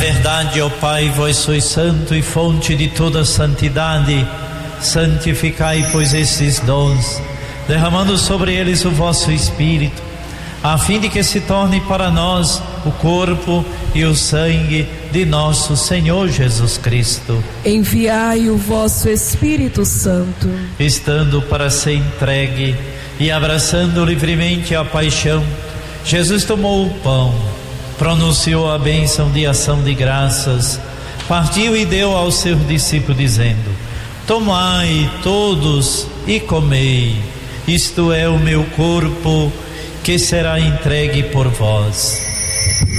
verdade, ó Pai, vós sois santo e fonte de toda santidade. Santificai, pois, esses dons, derramando sobre eles o vosso Espírito, a fim de que se torne para nós o corpo e o sangue de nosso Senhor Jesus Cristo. Enviai o vosso Espírito Santo. Estando para ser entregue e abraçando livremente a paixão, Jesus tomou o pão, pronunciou a bênção de ação de graças, partiu e deu aos seus discípulos, dizendo: tomai todos e comei, isto é o meu corpo, que será entregue por vós.